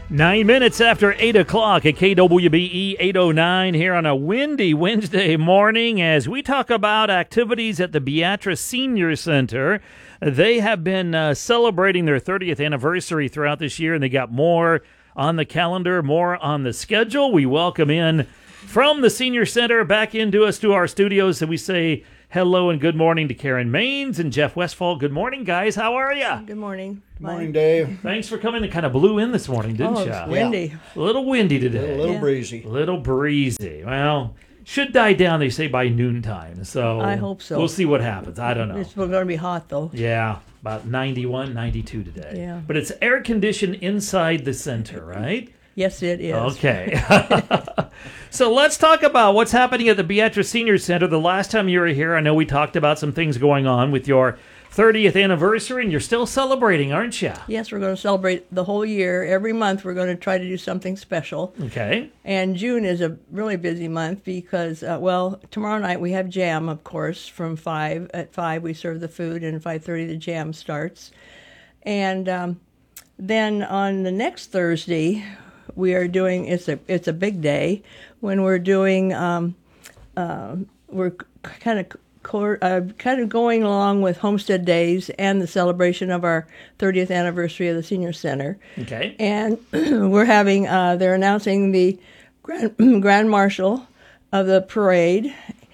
9 minutes after 8 o'clock at KWBE 809 here on a windy Wednesday morning as we talk about activities at the Beatrice Senior Center. They have been celebrating their 30th anniversary throughout this year, and they got more on the calendar, more on the schedule. We welcome in from the Senior Center back into us to our studios, and we say hello and good morning to Karen Maines and Jeff Westfall. Good morning, guys. How are you? Good morning. Good morning, Dave. Thanks for coming. It kind of blew in this morning, didn't you? It's windy. A little windy today. A little breezy. A little breezy. Well, should die down, they say, by noontime. So I hope so. We'll see what happens. I don't know. It's going to be hot, though. Yeah, about 91, 92 today. Yeah. But it's air conditioned inside the center, right? Yes, it is. Okay. So let's talk about what's happening at the Beatrice Senior Center. The last time you were here, I know we talked about some things going on with your 30th anniversary, and you're still celebrating, aren't you? Yes, we're going to celebrate the whole year. Every month we're going to try to do something special. Okay. And June is a really busy month because, tomorrow night we have jam, of course, from 5. At 5 we serve the food, and 5:30 the jam starts. And then on the next Thursday, we are doing, it's a big day, when we're doing, we're kind of going along with Homestead Days and the celebration of our 30th anniversary of the Senior Center. Okay. And we're having, they're announcing the Grand Marshal of the parade.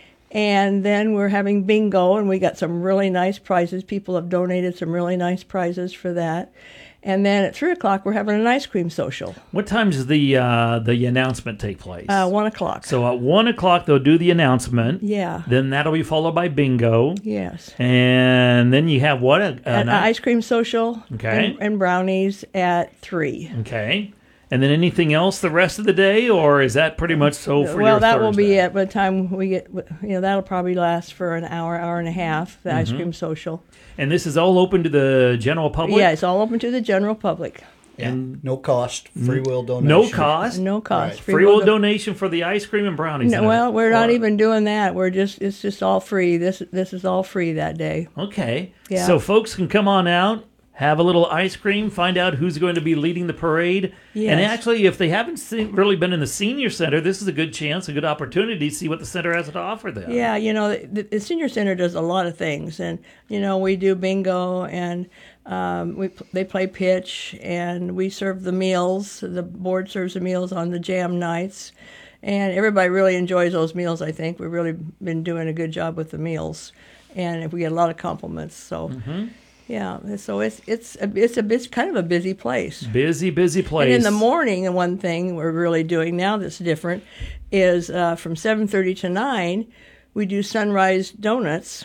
And then we're having bingo, and we got some really nice prizes. People have donated some really nice prizes for that. And then at 3 o'clock, we're having an ice cream social. What time does the announcement take place? 1 o'clock. So at 1 o'clock, they'll do the announcement. Yeah. Then that'll be followed by bingo. Yes. And then you have what? An ice cream social. Okay. And brownies at 3. Okay. And then anything else the rest of the day, or is that pretty much so for your Well, that Thursday? will be it by the time we get, that'll probably last for an hour, hour and a half, the ice cream social. And this is all open to the general public? Yeah, it's all open to the general public. And no cost, free will donation. no cost? No cost. Right. Free will donation for the ice cream and brownies? No, well, we're not even doing that. It's just all free. This is all free that day. Okay. Yeah. So folks can come on out, have a little ice cream, find out who's going to be leading the parade. Yes. And actually, if they haven't really been in the senior center, this is a good chance, a good opportunity to see what the center has to offer them. Yeah, the Senior Center does a lot of things. And, we do bingo, and they play pitch, and we serve the meals. The board serves the meals on the jam nights. And everybody really enjoys those meals, I think. We've really been doing a good job with the meals. And we get a lot of compliments, so... Mm-hmm. Yeah, so it's kind of a busy place. Busy place. And in the morning, and one thing we're really doing now that's different is from 7:30 to 9, we do sunrise donuts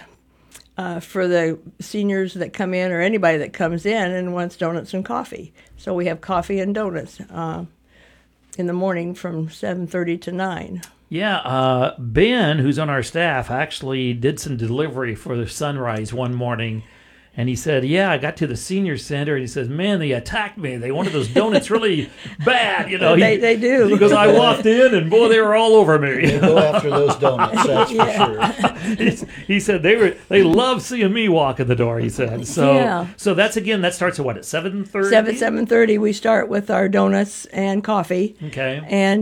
for the seniors that come in or anybody that comes in and wants donuts and coffee. So we have coffee and donuts in the morning from 7:30 to 9. Yeah, Ben, who's on our staff, actually did some delivery for the sunrise one morning. And he said, yeah, I got to the senior center, and he says, man, they attacked me. They wanted those donuts really bad. They do. Because I walked in, and boy, they were all over me. They go after those donuts, that's for sure. He said they love seeing me walk in the door, he said. So, Yeah. So that's, again, that starts at what, at 7:30? 7:30, we start with our donuts and coffee. Okay.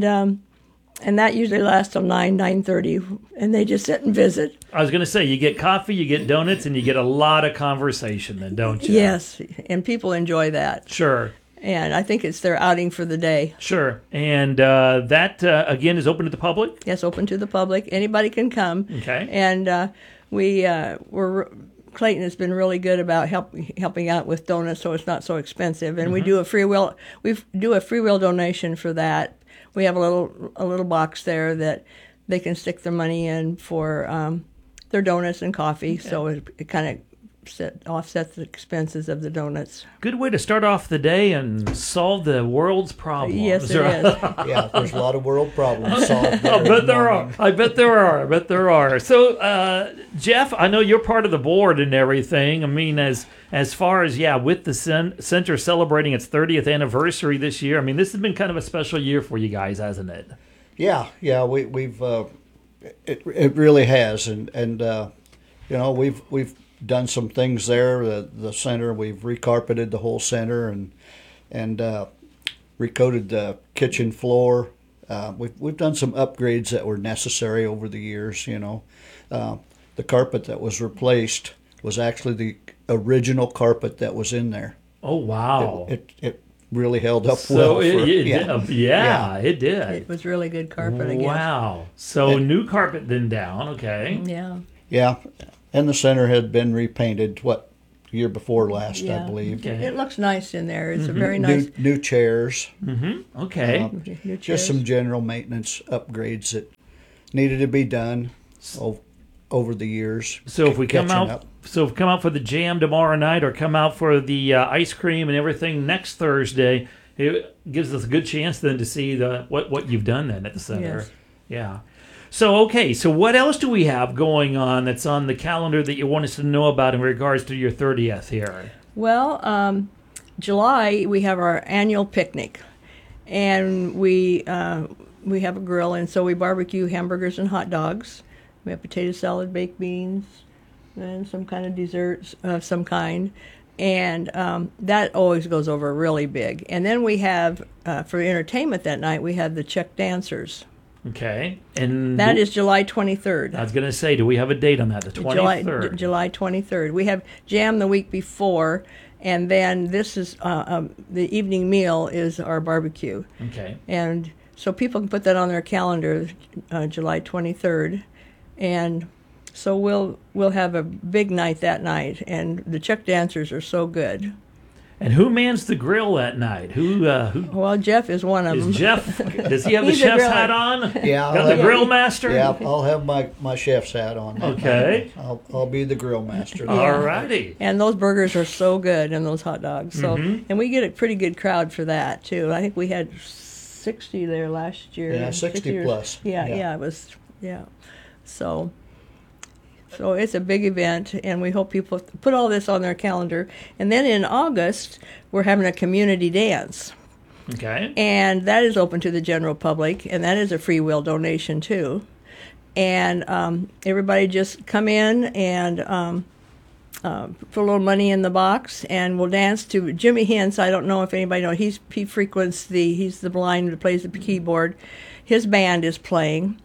And that usually lasts till 9:30, and they just sit and visit. I was going to say, you get coffee, you get donuts, and you get a lot of conversation then, don't you? Yes, and people enjoy that. Sure. And I think it's their outing for the day. Sure. And that, again, is open to the public? Yes, open to the public. Anybody can come. Okay. And Clayton has been really good about helping out with donuts, so it's not so expensive. And we do a free will donation for that. We have a little box there that they can stick their money in for their donuts and coffee. Okay. So it kind of offsets the expenses of the donuts. Good way to start off the day and solve the world's problems. Yes, it is. Yeah, there's a lot of world problems solved there. I bet there are. So, Jeff, I know you're part of the board and everything. I mean, as far as, with the center celebrating its 30th anniversary this year, I mean, this has been kind of a special year for you guys, hasn't it? Yeah, we've it really has, and we've done some things there. The center, we've recarpeted the whole center, and recoated the kitchen floor. We've done some upgrades that were necessary over the years. The carpet that was replaced was actually the original carpet that was in there. Oh, wow. It really held up So well. it did. It was really good carpet, I guess. Wow. So new carpet then down. Okay. Yeah. Yeah, and the center had been repainted, year before last, I Yeah. believe. Okay. It looks nice in there. It's a very nice. New chairs, Okay. New just chairs. some general maintenance upgrades that needed to be done over the years. So if we come catching out, up. so if we come out for the jam tomorrow night, or come out for the ice cream and everything next Thursday, it gives us a good chance then to see what you've done then at the center. Yes. Yeah. So so what else do we have going on that's on the calendar that you want us to know about in regards to your 30th here? Well, July we have our annual picnic, and we have a grill, and so we barbecue hamburgers and hot dogs. We have potato salad, baked beans, and some kind of desserts of some kind, and that always goes over really big. And then we have for entertainment that night we have the Czech dancers. Okay. And That is July 23rd. I was going to say, do we have a date on that? The 23rd. July 23rd. We have jam the week before, and then this is the evening meal is our barbecue. Okay. And so people can put that on their calendar, July 23rd, and so we'll have a big night that night. And the Czech dancers are so good. And who mans the grill that night? Who Well, Jeff is one of them. is Jeff? Does he have the He's a chef's griller. hat on? Yeah, Got the grill master? Yeah, I'll have my chef's hat on. Okay. I'll be the grill master. All righty. And those burgers are so good, and those hot dogs. So, and we get a pretty good crowd for that too. I think we had 60 there last year. Yeah, 60 plus. Yeah, it was. Yeah, so it's a big event, and we hope people put all this on their calendar. And then in August, we're having a community dance, Okay. and that is open to the general public, and that is a free will donation too. And everybody just come in and put a little money in the box, and we'll dance to Jimmy Hintz. I don't know if anybody knows. He frequents he's the blind who plays the keyboard. His band is playing,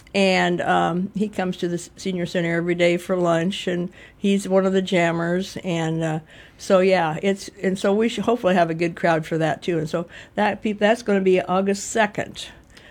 and he comes to the senior center every day for lunch, and he's one of the jammers. And so so we should hopefully have a good crowd for that too. And so that's going to be August 2nd.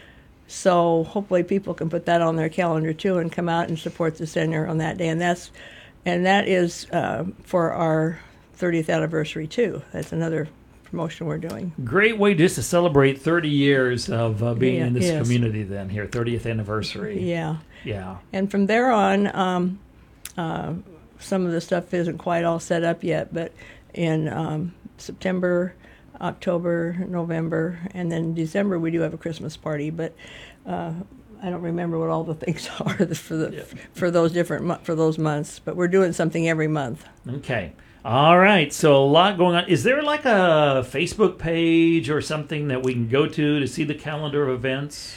So hopefully people can put that on their calendar too and come out and support the center on that day. And that is for our 30th anniversary too. That's another promotion we're doing. Great way just to celebrate 30 years of being in this Yes. community then here, 30th anniversary. Yeah. Yeah. And from there on, some of the stuff isn't quite all set up yet, but in September, October, November, and then December we do have a Christmas party. But I don't remember what all the things are for those months. But we're doing something every month. Okay. All right. So a lot going on. Is there like a Facebook page or something that we can go to see the calendar of events?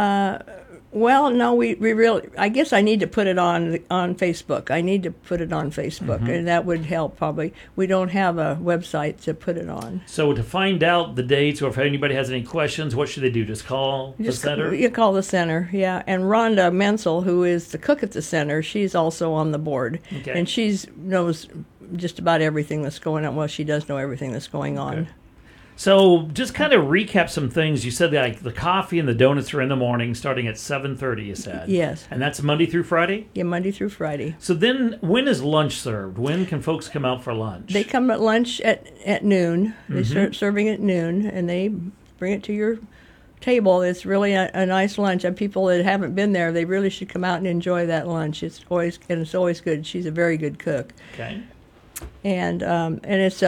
Well, no, we really. I guess I need to put it on Facebook. I need to put it on Facebook, and that would help probably. We don't have a website to put it on. So to find out the dates, or if anybody has any questions, what should they do? Just call the center? You call the center, yeah. And Rhonda Menzel, who is the cook at the center, she's also on the board, Okay. and she knows just about everything that's going on. Well, she does know everything that's going on. Okay. So just kind of recap some things. You said that, like the coffee and the donuts are in the morning, starting at 7:30. You said Yes. and that's Monday through Friday. Yeah, Monday through Friday. So then, when is lunch served? When can folks come out for lunch? They come at lunch at noon. They start serving at noon, and they bring it to your table. It's really a nice lunch. And people that haven't been there, they really should come out and enjoy that lunch. It's always good. She's a very good cook, Okay. and it's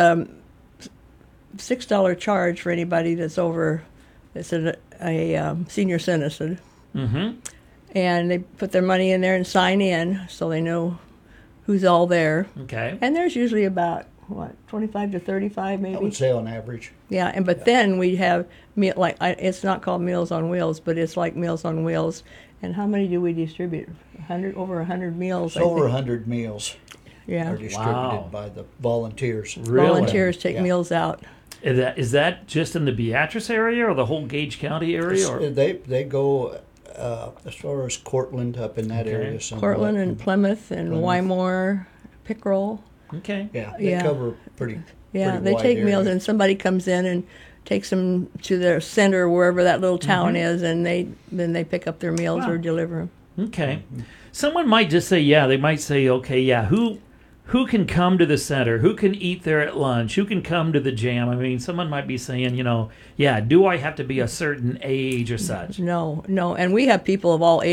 $6 charge for anybody that's a senior citizen. Mm-hmm. And they put their money in there and sign in, so they know who's all there. Okay. And there's usually about 25 to 35 I maybe. would say on average. Yeah, but then we have it's not called Meals on Wheels, but it's like Meals on Wheels. And how many do we distribute? Over 100 meals. It's over 100 meals Yeah. are distributed Wow. by the volunteers. Really? Volunteers take Yeah. meals out. Is that just in the Beatrice area or the whole Gage County area? Or? They go as far as Cortland, up in that Okay. area. somewhat. Cortland and Plymouth and Plymouth. Pickerel. Pickerel. Okay. Yeah, they Yeah. cover pretty. Yeah, pretty they wide take meals, area. and somebody comes in and takes them to their center, wherever that little town is, and then they pick up their meals Wow. or deliver them. Okay. Someone might just say, yeah, they might say, okay, yeah, who can come to the center? Who can eat there at lunch? Who can come to the jam? I mean, someone might be saying, yeah, do I have to be a certain age or such? No, and we have people of all